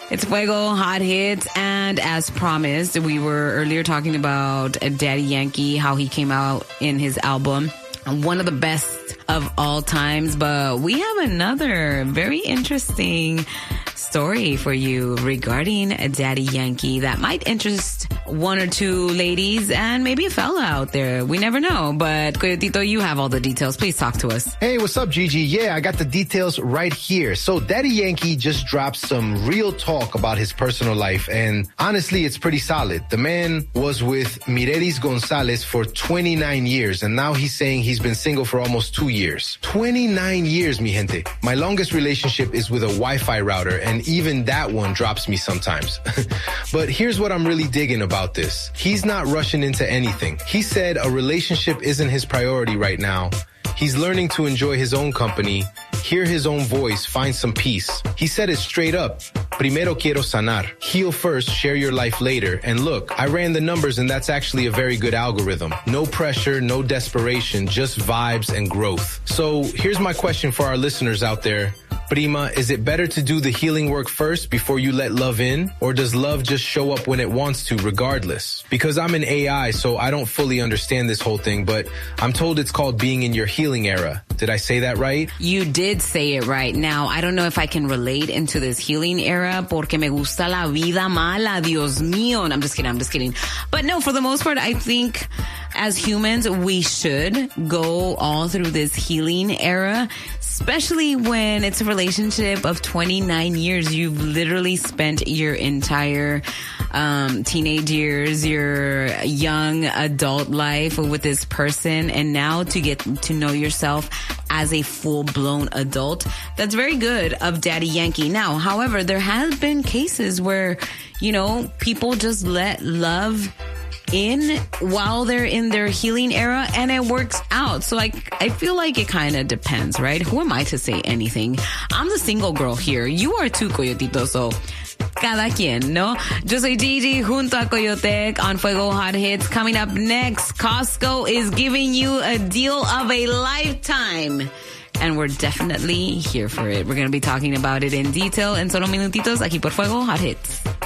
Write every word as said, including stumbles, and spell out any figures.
It's Fuego Hot Hits, and as promised, we were earlier talking about Daddy Yankee, how he came out in his album, one of the best of all times, but we have another very interesting story for you regarding Daddy Yankee that might interest one or two ladies and maybe a fella out there. We never know, but Coyotito, you have all the details. Please talk to us. Hey, what's up, Gigi? Yeah, I got the details right here. So Daddy Yankee just dropped some real talk about his personal life, and honestly, it's pretty solid. The man was with Mirelis Gonzalez for twenty-nine years, and now he's saying he's been single for almost two years. twenty-nine years, mi gente. My longest relationship is with a Wi-Fi router, and even that one drops me sometimes. But here's what I'm really digging about this. He's not rushing into anything. He said a relationship isn't his priority right now. He's learning to enjoy his own company, hear his own voice, find some peace. He said it straight up. Primero quiero sanar. Heal first, share your life later. And look, I ran the numbers, and that's actually a very good algorithm. No pressure, no desperation, just vibes and growth. So here's my question for our listeners out there. Prima, is it better to do the healing work first before you let love in? Or does love just show up when it wants to regardless? Because I'm an A I, so I don't fully understand this whole thing, but I'm told it's called being in your healing era. Did I say that right? You did say it right. Now, I don't know if I can relate into this healing era porque me gusta la vida mala, Dios mío. I'm just kidding, I'm just kidding. But no, for the most part, I think as humans, we should go all through this healing era, especially when it's a relationship of twenty-nine years. You've literally spent your entire um, teenage years, your young adult life with this person, and now to get to know yourself as a full-blown adult. That's very good of Daddy Yankee. Now, however, there has been cases where, you know, people just let love in while they're in their healing era, and it works out. So I, I feel like it kind of depends, right? Who am I to say anything? I'm the single girl here. You are too, Coyotito, so cada quien, no? Yo soy Gigi junto a Coyote on Fuego Hot Hits. Coming up next, Costco is giving you a deal of a lifetime. And we're definitely here for it. We're going to be talking about it in detail en solo minutitos aquí por Fuego Hot Hits.